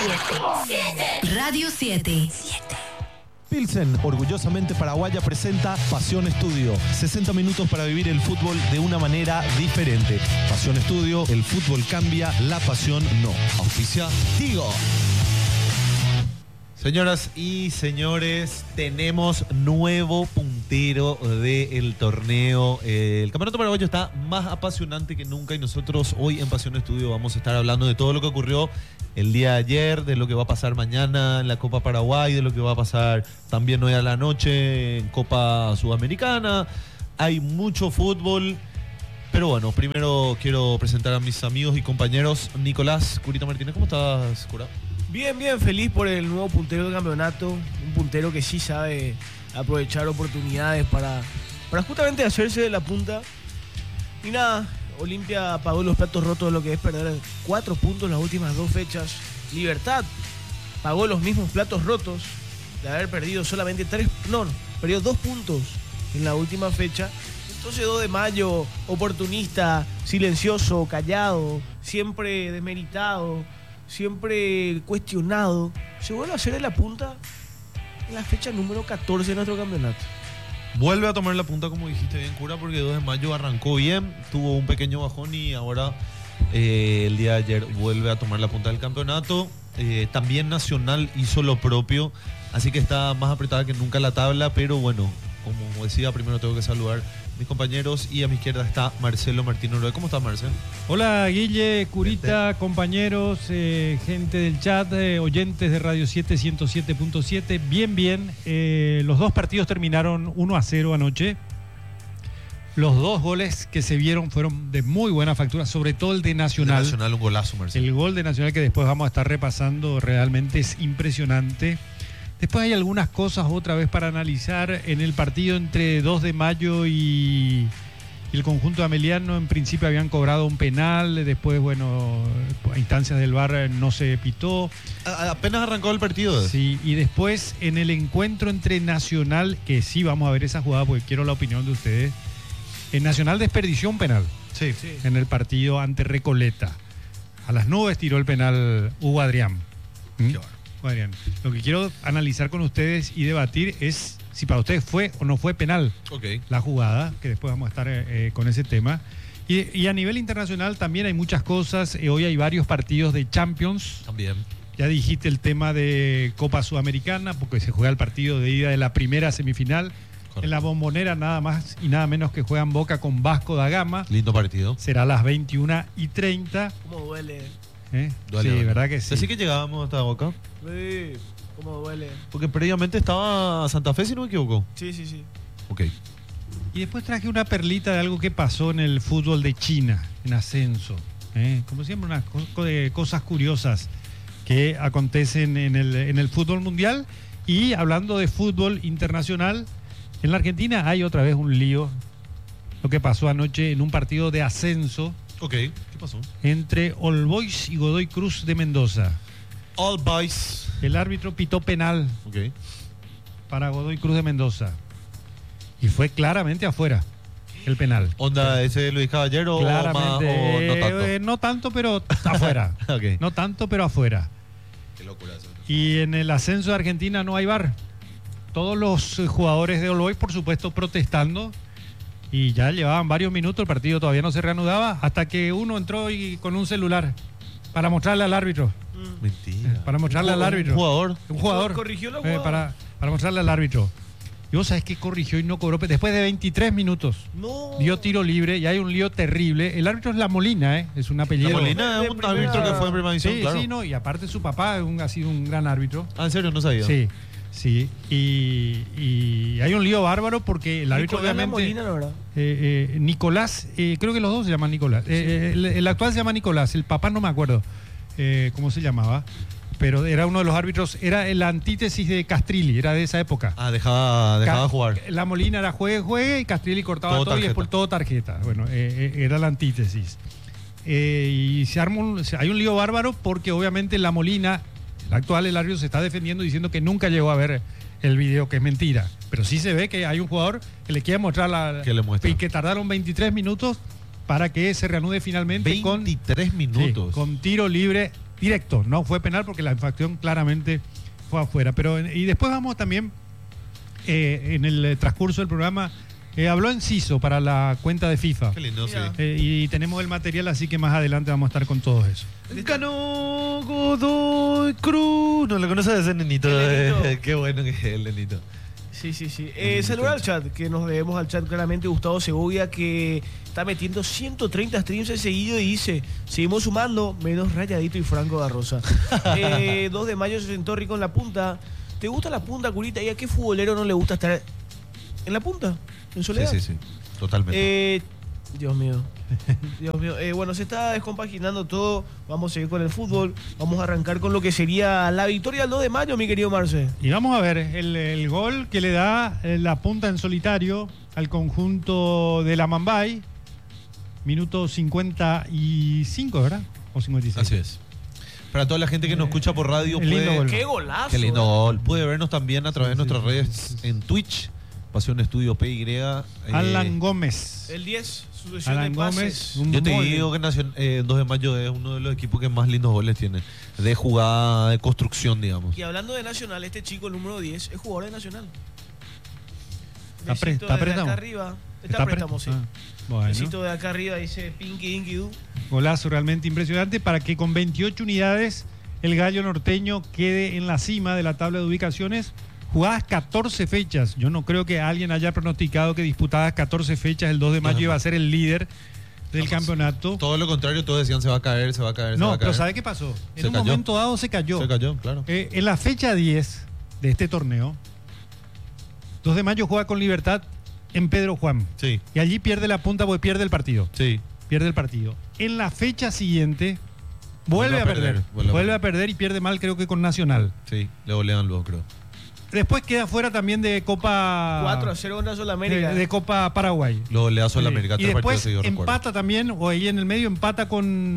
Radio 7. Pilsen, orgullosamente paraguaya, presenta Pasión Estudio. 60 minutos para vivir el fútbol de una manera diferente. Pasión Estudio, el fútbol cambia, la pasión no. Auspicia Tigo. Señoras y señores, tenemos nuevo puntero del torneo. El campeonato paraguayo está más apasionante que nunca y nosotros hoy en Pasión Estudio vamos a estar hablando de todo lo que ocurrió el día de ayer, de lo que va a pasar mañana en la Copa Paraguay, de lo que va a pasar también hoy a la noche en Copa Sudamericana. Hay mucho fútbol, pero bueno, primero quiero presentar a mis amigos y compañeros. Nicolás Curita Martínez, ¿cómo estás, Cura? Bien, feliz por el nuevo puntero del campeonato, un puntero que sí sabe aprovechar oportunidades para justamente hacerse de la punta. Y nada, Olimpia pagó los platos rotos de lo que es perder 4 puntos las últimas 2 fechas. Libertad pagó los mismos platos rotos de haber perdido solamente perdió 2 puntos en la última fecha. Entonces 2 de mayo, oportunista, silencioso, callado, siempre desmeritado, siempre cuestionado, se vuelve a hacer de la punta en la fecha número 14 de nuestro campeonato. Vuelve a tomar la punta, como dijiste bien, Cura, porque 2 de mayo arrancó bien, tuvo un pequeño bajón y ahora el día de ayer vuelve a tomar la punta del campeonato. También Nacional hizo lo propio, así que está más apretada que nunca la tabla, pero bueno, como decía, primero tengo que saludar a mis compañeros y a mi izquierda está Marcelo Martín Oroy. ¿Cómo estás, Marcelo? Hola, Guille, Curita, compañeros, gente del chat, oyentes de Radio 7, 107.7. Bien. Los 2 partidos terminaron 1-0 anoche. Los 2 goles que se vieron fueron de muy buena factura, sobre todo el de Nacional. De Nacional, un golazo, Marcelo. El gol de Nacional que después vamos a estar repasando realmente es impresionante. Después hay algunas cosas otra vez para analizar en el partido entre 2 de mayo y el conjunto de Ameliano. En principio habían cobrado un penal, después, bueno, a instancias del VAR no se pitó. Apenas arrancó el partido. Sí, y después en el encuentro entre Nacional, que sí vamos a ver esa jugada porque quiero la opinión de ustedes. En Nacional desperdició un penal. Sí. En el partido ante Recoleta. A las nubes tiró el penal Hugo Adrián. Qué Adrián. Lo que quiero analizar con ustedes y debatir es si para ustedes fue o no fue penal la jugada, que después vamos a estar con ese tema. Y a nivel internacional también hay muchas cosas. Hoy hay varios partidos de Champions. También. Ya dijiste el tema de Copa Sudamericana, porque se juega el partido de ida de la primera semifinal. Correcto. En la Bombonera nada más y nada menos que juegan Boca con Vasco da Gama. Lindo partido. Será a las 21:30. ¿Cómo duele? Duele. ¿Verdad que sí? Así que llegábamos hasta Boca. Sí, ¿cómo duele? Porque previamente estaba Santa Fe, si no me equivoco. Sí. Ok. Y después traje una perlita de algo que pasó en el fútbol de China, en ascenso. Como siempre, unas cosas curiosas que acontecen en el fútbol mundial. Y hablando de fútbol internacional, en la Argentina hay otra vez un lío. Lo que pasó anoche en un partido de ascenso. Ok, ¿qué pasó? Entre All Boys y Godoy Cruz de Mendoza. All Boys. El árbitro pitó penal para Godoy Cruz de Mendoza. Y fue claramente afuera el penal. ¿Onda ese Luis Caballero claramente, o no tanto? No tanto, pero afuera. Okay. No tanto, pero afuera. Qué locura eso. Y en el ascenso de Argentina no hay VAR. Todos los jugadores de All Boys, por supuesto, protestando. Y ya llevaban varios minutos, el partido todavía no se reanudaba, hasta que uno entró con un celular para mostrarle al árbitro. Mentira. Para mostrarle al árbitro. Un jugador. Corrigió la jugada. Para mostrarle al árbitro. Y vos sabés que corrigió y no cobró. Después de 23 minutos. No. Dio tiro libre y hay un lío terrible. El árbitro es La Molina, es un apellido. La Molina es un árbitro que fue en primera división, sí, claro. Sí, no, y aparte su papá ha sido un gran árbitro. ¿En serio? No sabía. Sí. Y hay un lío bárbaro porque el árbitro Nicolás obviamente... Molina, la verdad. Nicolás, creo que los dos se llaman Nicolás. El actual se llama Nicolás, el papá no me acuerdo cómo se llamaba, pero era uno de los árbitros, era la antítesis de Castrilli, era de esa época. Dejaba jugar. La Molina era juegue y Castrilli cortaba todo y después todo tarjeta. Bueno, era la antítesis. Y hay un lío bárbaro porque obviamente la Molina, el actual, el árbitro se está defendiendo diciendo que nunca llegó a ver el video, que es mentira. Pero sí se ve que hay un jugador que le quiere mostrar que le muestra. Y que tardaron 23 minutos para que se reanude finalmente 23 minutos. Con tiro libre directo, no fue penal porque la infracción claramente fue afuera. Y después vamos también, en el transcurso del programa, habló Enciso para la cuenta de FIFA. Qué lindo, sí. Y tenemos el material, así que más adelante vamos a estar con todo eso. Ganó Godoy Cruz. No lo conoces a ese nenito. Qué bueno que es el nenito. Sí. Saludar al chat, que nos debemos al chat claramente. Gustavo Segovia, que está metiendo 130 streams seguido y dice: seguimos sumando, menos Rayadito y Franco da Rosa. 2 de mayo se sentó rico en la punta. ¿Te gusta la punta, Curita? ¿Y a qué futbolero no le gusta estar en la punta? ¿En soledad? Sí. Totalmente. Dios mío. Bueno, se está descompaginando todo. Vamos a seguir con el fútbol. Vamos a arrancar con lo que sería la victoria del 2 de mayo, mi querido Marce. Y vamos a ver el gol que le da la punta en solitario al conjunto de la Mambay. Minuto 55, ¿verdad? O 56. Así es. Para toda la gente que nos escucha por radio, lindo gol. ¡Qué golazo! Qué lindo gol. Puede vernos también a través de nuestras redes en Twitch, Pasión Estudio PY. Alan Gómez. El 10, sucesión Alan de pases. Gómez. Yo te digo que 2 de mayo es uno de los equipos que más lindos goles tiene. De jugada, de construcción, digamos. Y hablando de Nacional, este chico, el número 10, es jugador de Nacional. Está Besito de préstamo. acá arriba. Está préstamo, sí. Bueno. Besito de acá arriba, dice Pinky Inky Doo. Golazo realmente impresionante para que con 28 unidades el Gallo Norteño quede en la cima de la tabla de ubicaciones. Jugadas 14 fechas. Yo no creo que alguien haya pronosticado que disputadas 14 fechas el 2 de mayo iba a ser el líder del campeonato. Todo lo contrario, todos decían se va a caer. No, pero ¿sabe qué pasó? En un momento dado se cayó. Se cayó, claro. En la fecha 10 de este torneo, 2 de mayo juega con Libertad en Pedro Juan. Sí. Y allí pierde la punta porque pierde el partido. Sí. Pierde el partido. En la fecha siguiente vuelve a perder. Vuelve a perder y pierde mal, creo que con Nacional. Sí, le golean luego, creo. Después queda fuera también de Copa 4-0 contra Sudamérica. de Copa Paraguay. Lo golea Sudamérica. Y después empata también, o ahí en el medio empata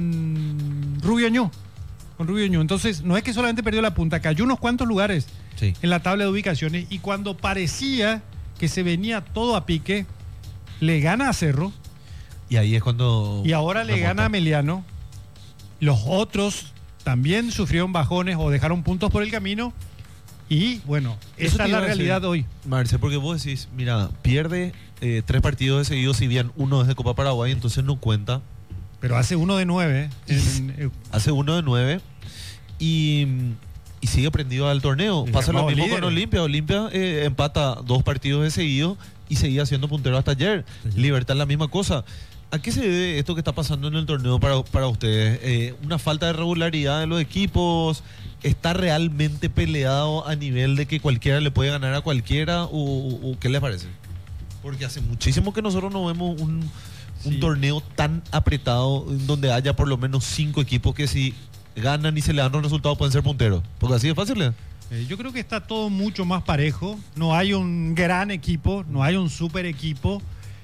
con Rubio Ñu. Entonces, no es que solamente perdió la punta, cayó unos cuantos lugares en la tabla de ubicaciones. Y cuando parecía que se venía todo a pique, le gana a Cerro. Y ahí es cuando... Y ahora le gana a Meliano. Los otros también sufrieron bajones o dejaron puntos por el camino. Y bueno, esa es la realidad hoy. Marce, porque vos decís, mira, pierde 3 partidos de seguido, si bien uno es de Copa Paraguay, entonces no cuenta. Pero hace 1 de 9. Hace 1 de 9 y sigue prendido al torneo. Pasa lo mismo con Olimpia. Olimpia empata 2 partidos de seguido y seguía siendo puntero hasta ayer. Libertad la misma cosa. ¿A qué se debe esto que está pasando en el torneo para ustedes? ¿Una falta de regularidad de los equipos? ¿Está realmente peleado a nivel de que cualquiera le puede ganar a cualquiera? ¿O qué les parece? Porque hace muchísimo que nosotros no vemos un torneo tan apretado en donde haya por lo menos 5 equipos que si ganan y se le dan los resultados pueden ser punteros. Porque así es fácil, ¿eh? Yo creo que está todo mucho más parejo. No hay un gran equipo, no hay un super equipo.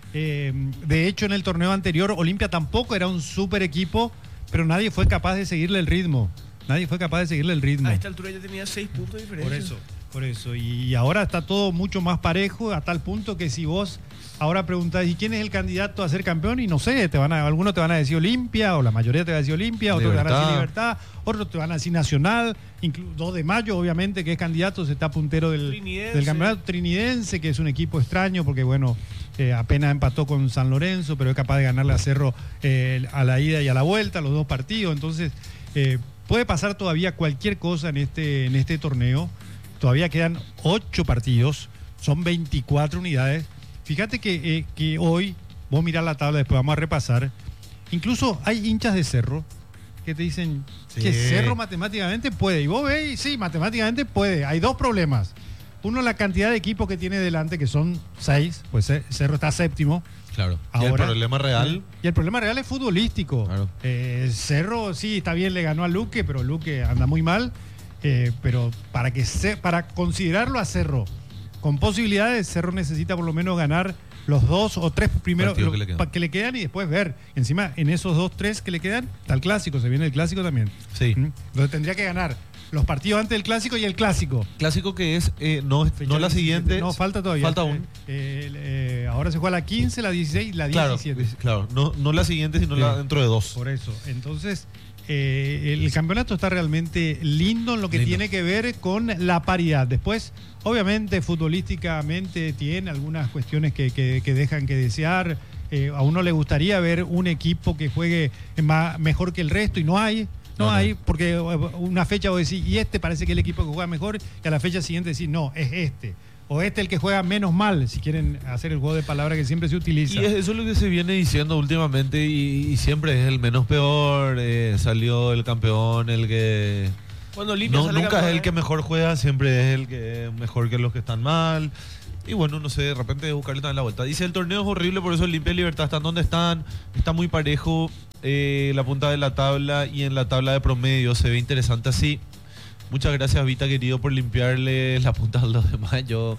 De hecho, en el torneo anterior, Olimpia tampoco era un super equipo, pero nadie fue capaz de seguirle el ritmo. A esta altura ya tenía 6 puntos de diferencia. Por eso. Y ahora está todo mucho más parejo, a tal punto que si vos ahora preguntás, ¿y quién es el candidato a ser campeón? Y no sé, algunos te van a decir Olimpia, o la mayoría te va a decir Olimpia, otros te van a decir Libertad, otros te van a decir Nacional, 2 de mayo, obviamente, que es candidato, se está puntero del campeonato trinidense, que es un equipo extraño, porque bueno, apenas empató con San Lorenzo, pero es capaz de ganarle a Cerro a la ida y a la vuelta, los 2 partidos. Entonces, puede pasar todavía cualquier cosa en este torneo. Todavía quedan 8 partidos, son 24 unidades. Fíjate que hoy, vos mirás la tabla, después vamos a repasar. Incluso hay hinchas de Cerro que te dicen que Cerro matemáticamente puede. Y vos ves, sí, matemáticamente puede. Hay 2 problemas. Uno, la cantidad de equipos que tiene delante, que son 6, pues Cerro está 7º. Claro. Ahora, y el problema real. Y el problema real es futbolístico. Claro. Cerro, sí, está bien, le ganó a Luque, pero Luque anda muy mal. Pero para considerarlo a Cerro con posibilidades, Cerro necesita por lo menos ganar los 2 o 3 primeros que le quedan y después ver. Encima, en esos 2, 3 que le quedan, está el clásico, se viene el clásico también. Sí. Entonces tendría que ganar los partidos antes del clásico y el clásico. Clásico que es, no la siguiente. No, falta todavía. Falta aún. Ahora se juega la 15, la 16 y la 17. Claro, no la siguiente, sino la dentro de 2. Por eso. Entonces, el campeonato está realmente lindo en lo que tiene que ver con la paridad. Después, obviamente, futbolísticamente tiene algunas cuestiones que dejan que desear. A uno le gustaría ver un equipo que juegue mejor que el resto y no hay. No hay, porque una fecha vos decís, y este parece que es el equipo que juega mejor, y a la fecha siguiente decís, no, es este. O este el que juega menos mal, si quieren hacer el juego de palabras que siempre se utiliza. Y eso es lo que se viene diciendo últimamente y siempre es el menos peor. Salió el campeón, el que... Cuando Olimpia no, sale nunca campeón, es el que mejor juega, siempre es el que es mejor que los que están mal. Y bueno, no sé, de repente buscarle también la vuelta. Dice, el torneo es horrible, por eso Olimpia y Libertad están donde están. Está muy parejo la punta de la tabla y en la tabla de promedio se ve interesante así. Muchas gracias, Vita, querido, por limpiarle la punta al 2 de mayo.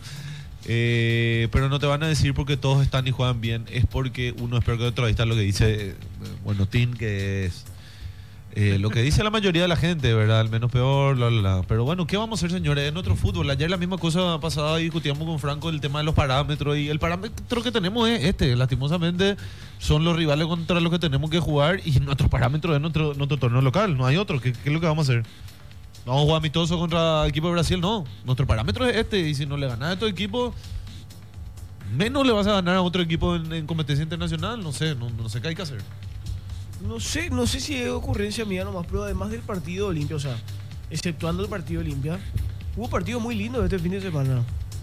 Pero no te van a decir porque todos están y juegan bien. Es porque uno es peor que otro. Ahí está lo que dice Tin, que es lo que dice la mayoría de la gente, ¿verdad? El menos peor, bla, bla, bla. Pero bueno, ¿qué vamos a hacer, señores? En otro fútbol. Ayer la misma cosa pasada y discutíamos con Franco el tema de los parámetros. Y el parámetro que tenemos es este. Lastimosamente, son los rivales contra los que tenemos que jugar. Y nuestro parámetro es nuestro torneo local. No hay otro. ¿Qué es lo que vamos a hacer? ¿Vamos a jugar amistoso contra el equipo de Brasil? No. Nuestro parámetro es este. Y si no le ganas a estos equipos, menos le vas a ganar a otro equipo en competencia internacional. No sé qué hay que hacer. No sé si es ocurrencia mía nomás, pero además del partido de Olimpia, o sea, exceptuando el partido de Olimpia, hubo partidos muy lindos este fin de semana.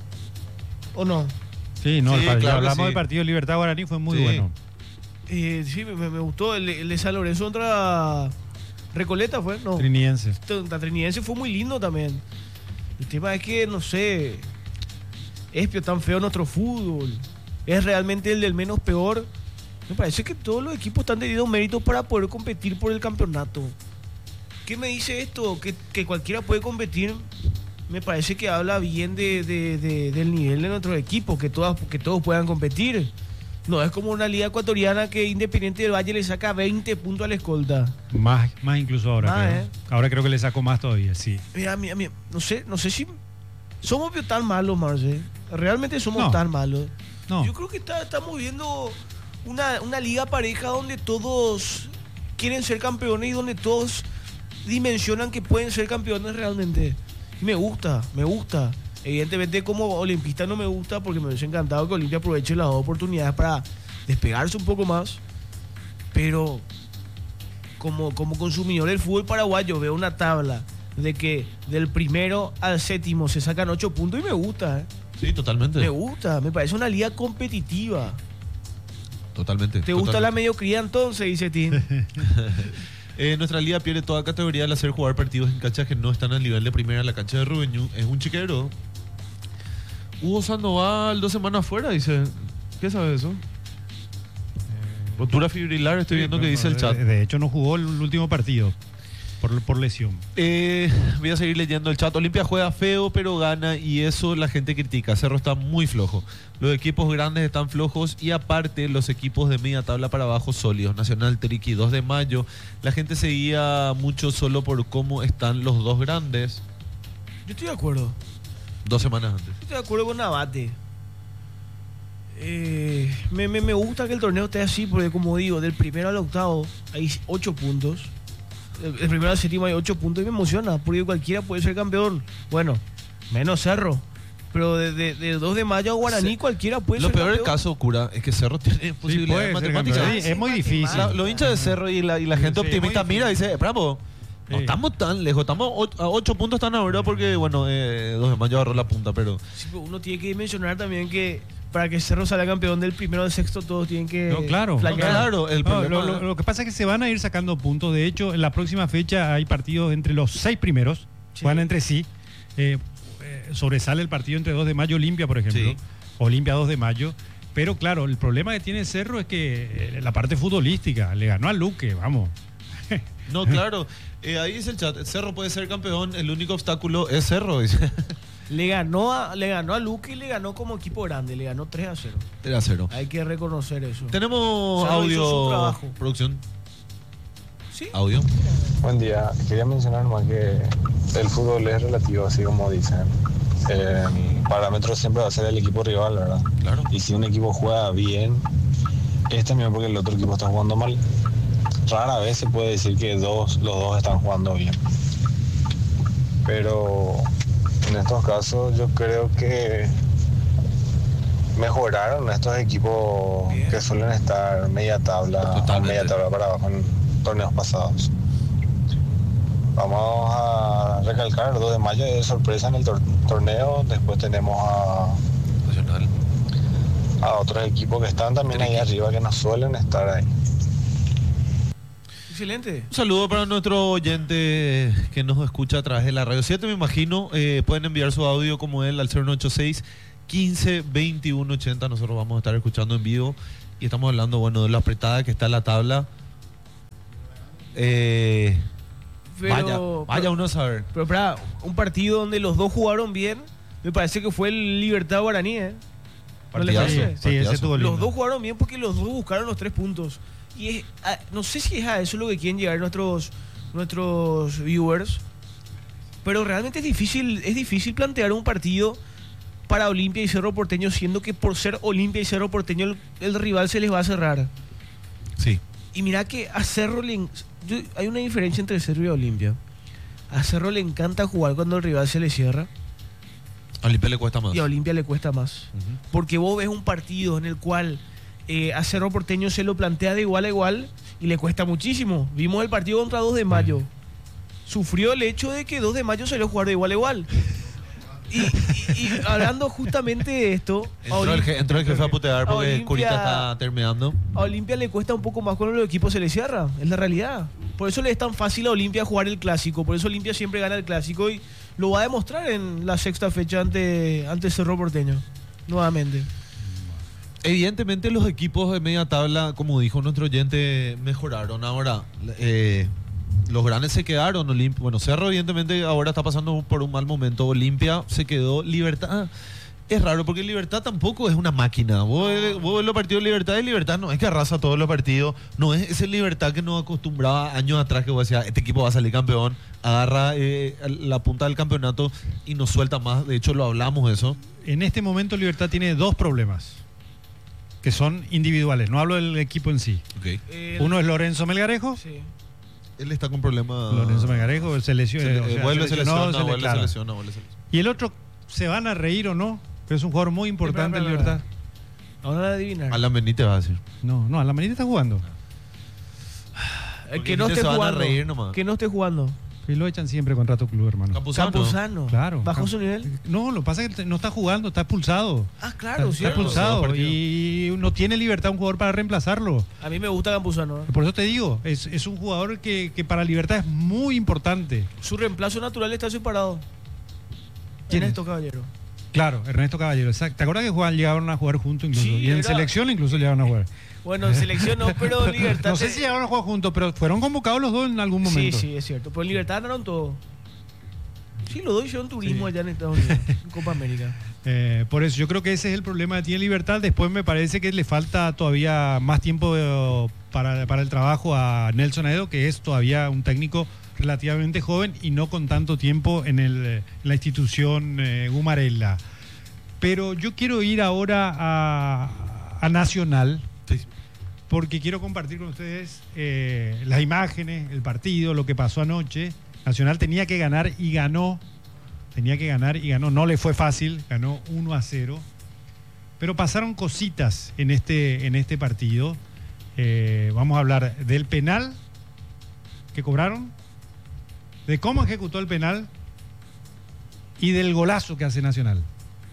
¿O no? Sí, no, Sí, claro, hablamos sí. del partido de Libertad Guaraní, fue muy Sí. bueno. Sí, me gustó. El de San Lorenzo contra Recoleta fue, ¿no? Triniense. La Trinidense fue muy lindo también. El tema es que, no sé, es tan feo nuestro fútbol. Es realmente el del menos peor. Me parece que todos los equipos están teniendo méritos para poder competir por el campeonato. ¿Qué me dice esto? Que cualquiera puede competir. Me parece que habla bien del nivel de nuestros equipos, que todos puedan competir. No es como una liga ecuatoriana que Independiente del Valle le saca 20 puntos a la escolta. Más incluso ahora. Más, creo. Ahora creo que le sacó más todavía, sí. Mira, no sé si somos tan malos, Marce. Realmente somos No. tan malos. No. Yo creo que estamos viendo una liga pareja donde todos quieren ser campeones y donde todos dimensionan que pueden ser campeones realmente. Y me gusta. Evidentemente, como olimpista no me gusta porque me hubiese encantado que Olimpia aproveche las dos oportunidades para despegarse un poco más. Pero como consumidor del fútbol paraguayo veo una tabla de que del primero al séptimo se sacan 8 puntos y me gusta. Sí, totalmente. Me gusta, me parece una liga competitiva. Totalmente. ¿Te gusta la mediocridad entonces? Dice Tim. Nuestra liga pierde toda categoría al hacer jugar partidos en canchas que no están al nivel de primera. La cancha de Rubeñú es un chiquero. Hugo Sandoval 2 semanas fuera, dice. ¿Qué sabe eso? Rotura fibrilar, estoy viendo que dice el chat. De hecho, no jugó el último partido por lesión. Voy a seguir leyendo el chat. Olimpia juega feo, pero gana y eso la gente critica. Cerro está muy flojo. Los equipos grandes están flojos y aparte los equipos de media tabla para abajo sólidos. Nacional, Triqui, 2 de mayo. La gente seguía mucho solo por cómo están los dos grandes. Yo estoy de acuerdo. 2 semanas antes. Estoy de acuerdo con Navate. Me gusta que el torneo esté así porque, como digo, del primero al octavo hay 8 puntos. El primero al séptimo hay 8 puntos y me emociona porque cualquiera puede ser campeón. Bueno, menos Cerro. Pero del 2 de mayo a Guaraní cualquiera puede Lo ser peor del campeón. caso, Cura, es que Cerro tiene posibilidades puede ser matemáticas. campeón. Sí, es muy difícil. Los hinchas de Cerro y la gente Sí, optimista es muy mira y dice, bravo, no Sí. estamos tan lejos, estamos a 8 puntos tan ahora porque, bueno, 2 de mayo agarró la punta, pero... Sí, pero uno tiene que dimensionar también que para que Cerro salga campeón del primero al sexto todos tienen que No, claro. flaquear. Claro, el No, problema... lo que pasa es que se van a ir sacando puntos. De hecho, en la próxima fecha hay partidos entre los 6 primeros. Sí. Juegan entre sí. Sobresale el partido entre 2 de mayo Olimpia, por ejemplo. Sí. Olimpia 2 de mayo. Pero claro, el problema que tiene Cerro es que la parte futbolística le ganó a Luque, vamos. No, claro. Ahí dice el chat, Cerro puede ser campeón, el único obstáculo es Cerro, dice. Le ganó a Luque y le ganó como equipo grande, le ganó 3-0. Era Cerro. Hay que reconocer eso. Tenemos Cerro hizo su audio, trabajo. producción, Sí. audio. Buen día. Quería mencionar más que el fútbol es relativo, así como dicen. El parámetro siempre va a ser el equipo rival, ¿verdad? Claro. Y si un equipo juega bien, es también porque el otro equipo está jugando mal. rara vez se puede decir que los dos están jugando bien. Pero en estos casos yo creo que mejoraron estos equipos Bien. que suelen estar media tabla para abajo en torneos pasados. Vamos a recalcar, el 2 de mayo es sorpresa en el torneo. Después tenemos Nacional. a otros equipos que están también ahí arriba, que no suelen estar ahí. Excelente. Un saludo para nuestro oyente que nos escucha a través de la Radio 7, me imagino. Pueden enviar su audio como él al 0986 15 21 80. Nosotros vamos a estar escuchando en vivo y estamos hablando, bueno, de la apretada que está en la tabla. Vaya uno a saber. Pero espera, un partido donde los dos jugaron bien, me parece que fue el Libertad Guaraní, ¿eh? ¿No le Partidazo. parece? Sí, ese tuvo lindo. Los dos jugaron bien porque los dos buscaron los 3 puntos. Y no sé si es a eso lo que quieren llegar nuestros viewers, pero realmente es difícil plantear un partido para Olimpia y Cerro Porteño, siendo que por ser Olimpia y Cerro Porteño el rival se les va a cerrar. Sí. Y mira que a Cerro hay una diferencia entre Cerro y Olimpia. A Cerro le encanta jugar cuando el rival se le cierra A Olimpia le cuesta más. y a Olimpia le cuesta más. Ujú. Porque vos ves un partido en el cual a Cerro Porteño se lo plantea de igual a igual y le cuesta muchísimo. Vimos el partido contra 2 de mayo. Sufrió el hecho de que 2 de mayo salió a jugar de igual a igual. Y hablando justamente de esto, Entró el jefe a putear porque Olimpia- Curita está terminando. a Olimpia le cuesta un poco más cuando los equipos se le cierra, es la realidad. Por eso le es tan fácil a Olimpia jugar el clásico, por eso Olimpia siempre gana el clásico y lo va a demostrar en la sexta fecha ante Cerro Porteño, nuevamente. Evidentemente los equipos de media tabla, como dijo nuestro oyente, mejoraron. Ahora, los grandes se quedaron. Bueno, Cerro evidentemente ahora está pasando por un mal momento. Olimpia se quedó. Libertad es raro porque Libertad tampoco es una máquina. Vos ves los partidos de Libertad y Libertad no es que arrasa todos los partidos. No es ese Libertad que nos acostumbraba años atrás que vos decías, este equipo va a salir campeón. Agarra la punta del campeonato y nos suelta más. De hecho, lo hablamos de eso. En este momento Libertad tiene 2 problemas que son individuales. No hablo del equipo en sí. Uno es Lorenzo Melgarejo. Sí. Él está con problemas. Lorenzo Melgarejo se lesionó. Vuelve, se lesiona, claro. vuelve, se lesiona. Y el otro, ¿se van a reír o no? Pero es un jugador muy importante en Espera. Libertad. Ahora la adivinar. Alan Benítez va a decir. No, Alan Benítez está jugando. Porque Que no se esté van a jugando. reír nomás. Que no esté jugando. Y lo echan siempre contrato club, hermano. Campuzano. Claro. ¿Bajó su nivel? No, lo que pasa es que no está jugando, está expulsado. Ah, claro, Está cierto. expulsado partido. y no tiene Libertad un jugador para reemplazarlo. A mí me gusta Campuzano. Por eso te digo, es un jugador que para Libertad es muy importante. Su reemplazo natural está separado. ¿Quién es? Ernesto Caballero. Claro, Ernesto Caballero, exacto. ¿Te acuerdas que llegaron a jugar juntos incluso? Sí, y en era- selección incluso llegaron a jugar. Bueno, en selección no, pero Libertad. No sé si llegaron a jugar juntos, pero fueron convocados los dos en algún momento. Sí, es cierto. Pero en Libertad ganaron todo. Sí, los dos hicieron turismo allá en Estados Unidos, en Copa América. Por eso yo creo que ese es el problema que tiene Libertad. Después me parece que le falta todavía más tiempo para el trabajo a Nelson Aedo, que es todavía un técnico relativamente joven y no con tanto tiempo en la institución Gumarela. Pero yo quiero ir ahora a Nacional, Sí. porque quiero compartir con ustedes las imágenes, el partido, lo que pasó anoche. Nacional tenía que ganar y ganó. No le fue fácil, ganó 1-0. Pero pasaron cositas en este partido. Vamos a hablar del penal que cobraron, de cómo ejecutó el penal y del golazo que hace Nacional.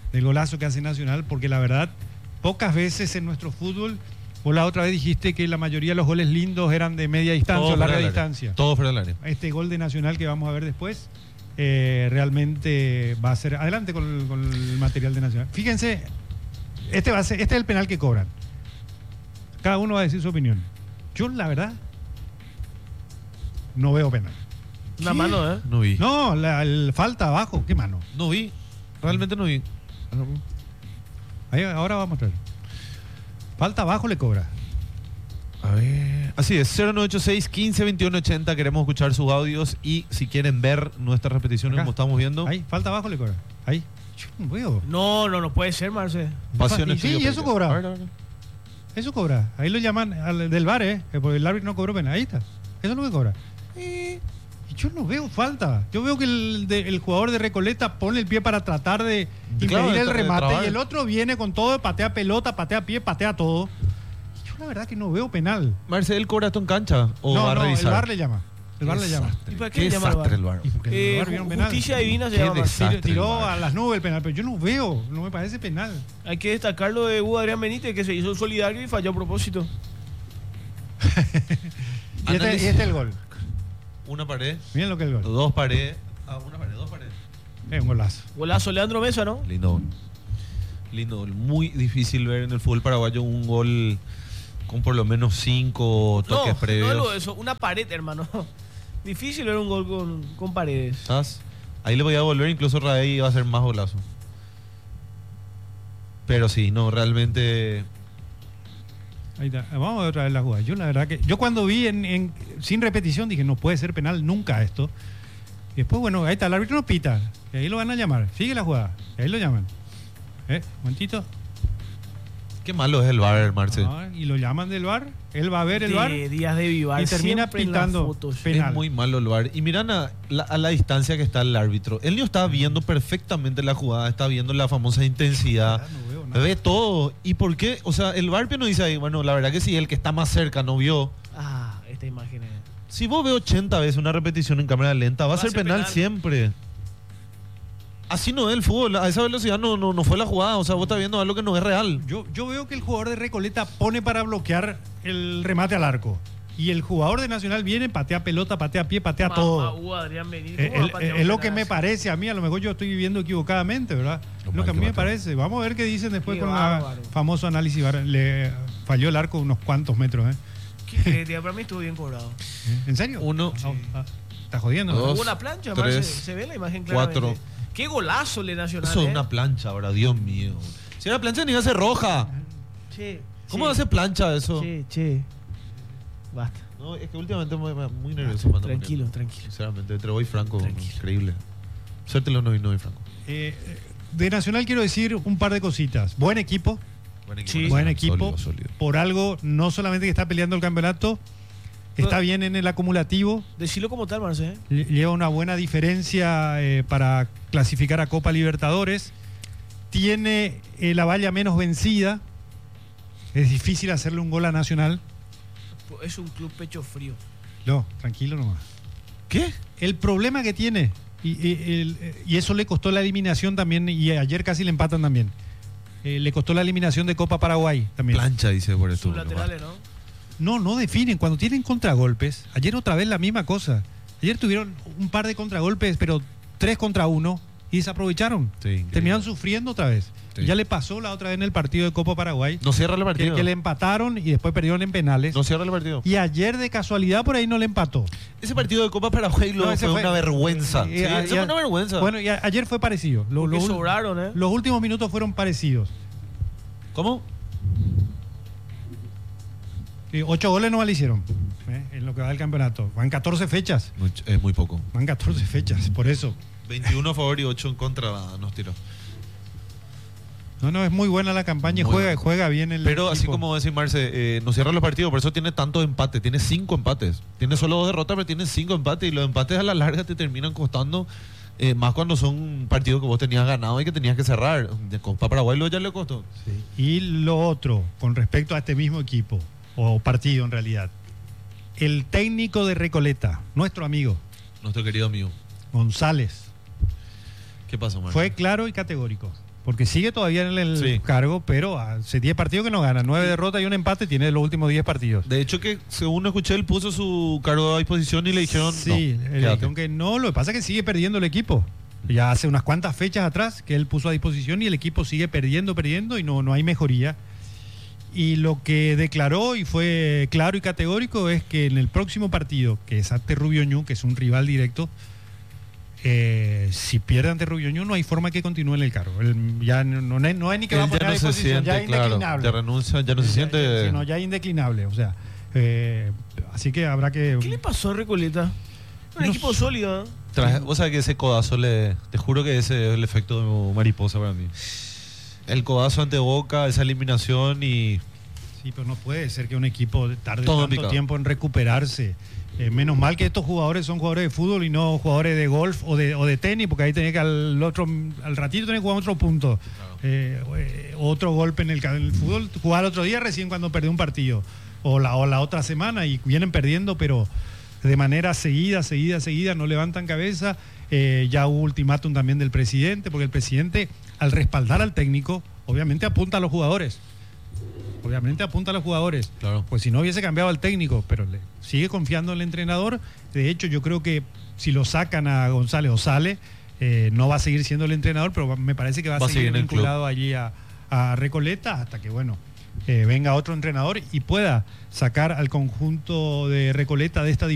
Porque la verdad, pocas veces en nuestro fútbol, vos la otra vez dijiste que la mayoría de los goles lindos eran de media distancia o larga distancia. Todo fuera del área. Este gol de Nacional que vamos a ver después realmente va a ser. Adelante con el material de Nacional. Fíjense, este es el penal que cobran. Cada uno va a decir su opinión. Yo, la verdad, no veo penal. Una mano, ¿eh? No vi. No, falta abajo. ¿Qué mano? No vi. Realmente no vi. Ahí, ahora vamos a mostrar. Falta abajo le cobra. A ver. Así es, 0986 15 21 80. Queremos escuchar sus audios y si quieren ver nuestras repeticiones Acá. como estamos viendo. Ahí, falta abajo le cobra. Ahí. Yo no veo. No puede ser, Marce. Pasiones Y sí, Estudio eso Podcast. cobraba. A ver. Eso cobra. Ahí lo llaman del VAR, porque el árbitro no cobró penal. Ahí está. Eso es lo que cobra. Y yo no veo falta. Yo veo que el jugador de Recoleta pone el pie para tratar de impedir el remate y el otro viene con todo, patea pelota, patea pie, patea todo. Y yo la verdad que no veo penal. Marcel, ¿cobra esto en cancha o No, va a no, revisar? el VAR le llama. El VAR le llama. ¿Y para Qué qué le llama desastre el el VAR? VAR. Y porque el VAR vieron penal. Justicia divina se Qué llama. desastre. Tiró el VAR. a las nubes el penal, pero yo no veo, no me parece penal. Hay que destacar lo de Hugo Adrián Benítez, que se hizo solidario y falló a propósito. Y este es el gol. Una pared, Miren lo que es el gol. dos paredes. Una pared, dos paredes. Es un golazo. Golazo Leandro Mesa, ¿no? Lindo. Lindo. Muy difícil ver en el fútbol paraguayo un gol con por lo menos 5 toques No, previos. no algo de eso, una pared, hermano. Difícil ver un gol con paredes. ¿Estás? Ahí le voy a volver, incluso Raey iba a hacer más golazo. Pero sí, no, realmente. Ahí está. Vamos a ver otra vez la jugada. Yo la verdad que yo cuando vi sin repetición dije no puede ser penal nunca esto. Y después bueno, ahí está, el árbitro no pita. Y ahí lo van a llamar. Sigue la jugada. Y ahí lo llaman. Un momentito. Qué malo es el VAR, Marcel. Y lo llaman del VAR. Él va a ver el VAR Días de Vivar. y termina siempre en las pitando fotos. penal. Es muy malo el VAR. Y miran a la distancia que está el árbitro. Él no está viendo perfectamente la jugada, está viendo la famosa intensidad. No veo nada. Ve todo. ¿Y por qué? O sea, el VAR no dice ahí, bueno, la verdad que sí, el que está más cerca no vio. Ah, esta imagen es... Si vos ves 80 veces una repetición en cámara lenta, va a ser penal siempre. Así no es el fútbol. A esa velocidad no fue la jugada. O sea, vos estás viendo algo que no es real. Yo veo que el jugador de Recoleta pone para bloquear el remate al arco. Y el jugador de Nacional viene, patea pelota, patea pie, patea todo. Hugo Adrián Benítez. ¿Cómo va a patear un Es lo penal que me así? parece a mí, a lo mejor yo estoy viviendo equivocadamente, ¿verdad? Lo Lo que a mal mí que me parece. Vamos a ver qué dicen después Qué con el bárbaro. famoso análisis. Le falló el arco unos cuantos metros, ¿eh? ¿Qué crees? Para mí estuvo bien cobrado. ¿En serio? Uno, ¿Estás jodiendo? ¿no? Dos, Hubo una plancha, tres, además, se ve la imagen claramente. 4. Qué golazo le Nacional. Eso es una plancha ahora, Dios mío. Si era plancha, ni va a ser roja. Che. ¿Cómo va a ser plancha eso? Che. Basta. No, es que últimamente muy nervioso. cuando Tranquilo, me- tranquilo. Sinceramente, entre vos y Franco, Tranquilo. increíble. Suértelo no y Franco. De Nacional quiero decir un par de cositas. Buen equipo. Buen equipo. Sí. Nacional, Buen equipo. sólido. Por algo, no solamente que está peleando el campeonato, está bien en el acumulativo. Decilo como tal, Marce. Lleva una buena diferencia para clasificar a Copa Libertadores. Tiene la valla menos vencida. Es difícil hacerle un gol a Nacional. Es un club pecho frío. No, tranquilo nomás. ¿Qué? El problema que tiene, y eso le costó la eliminación también, y ayer casi le empatan también. Le costó la eliminación de Copa Paraguay también. Plancha, dice por esto. Sus laterales, ¿no? No definen. Cuando tienen contragolpes, ayer otra vez la misma cosa. Ayer tuvieron un par de contragolpes, pero 3 contra 1 y desaprovecharon. Sí, increíble. Terminaron sufriendo otra vez. Sí. Ya le pasó la otra vez en el partido de Copa Paraguay, No cierra el partido. que le empataron y después perdieron en penales. No cierra el partido. Y ayer de casualidad por ahí no le empató. Ese partido de Copa Paraguay No, ese fue una vergüenza. Sí, Sí, ese fue una vergüenza. Bueno, y ayer fue parecido. Porque sobraron, ¿eh? Los últimos minutos fueron parecidos. ¿Cómo? 8 goles no le hicieron en lo que va del campeonato. Van 14 fechas. Es muy poco. Van 14 fechas, por eso. 21 a favor y 8 en contra nos tiró. No, es muy buena la campaña y Muy juega bien el Pero así equipo. como decir Marce, no cierra los partidos, por eso tiene tantos empates, tiene 5 empates. Tiene solo 2 derrotas, pero tiene 5 empates y los empates a la larga te terminan costando, más cuando son partidos que vos tenías ganado y que tenías que cerrar. De Copa Paraguay lo ya le costó. Sí. Y lo otro, con respecto a este mismo equipo, o partido en realidad, el técnico de Recoleta, nuestro amigo, Nuestro querido amigo. González, ¿Qué pasó, Marce? fue claro y categórico. Porque sigue todavía en el Sí. cargo, pero hace 10 partidos que no gana. 9 derrotas y un empate tiene de los últimos 10 partidos. De hecho que según escuché, él puso su cargo a disposición y le dijeron Sí, no, le quédate. dijeron que no. Lo que pasa es que sigue perdiendo el equipo. Ya hace unas cuantas fechas atrás que él puso a disposición y el equipo sigue perdiendo y no hay mejoría. Y lo que declaró y fue claro y categórico es que en el próximo partido, que es ante Rubio Ñu, que es un rival directo, si pierde ante Rubio Ñu no hay forma que continúe en el cargo. Él ya no es ni que va a Él poner ya a no se disposición, siente, ya es claro, indeclinable. de renuncia, ya no se siente. Sino ya indeclinable, o sea, así que habrá que... ¿Qué le pasó a Recoleta? Un No equipo sé. sólido, ¿eh? Vos sabés que ese codazo te juro que ese es el efecto de mariposa para mí. El codazo ante Boca, esa eliminación y Sí, pero no puede ser que un equipo tarde Todo tanto picado. tiempo en recuperarse. Menos mal que estos jugadores son jugadores de fútbol y no jugadores de golf o de tenis, porque ahí tenés que al ratito tenés que jugar otro punto. Otro golpe en el fútbol, jugar otro día recién cuando perdió un partido. O la otra semana y vienen perdiendo, pero de manera seguida, no levantan cabeza. Ya hubo ultimátum también del presidente, porque el presidente, al respaldar al técnico, obviamente apunta a los jugadores. Claro. Pues si no hubiese cambiado al técnico, pero sigue confiando en el entrenador. De hecho, yo creo que si lo sacan a González o sale, no va a seguir siendo el entrenador, pero me parece que va a seguir en el vinculado allí a Recoleta hasta que, venga otro entrenador y pueda sacar al conjunto de Recoleta de esta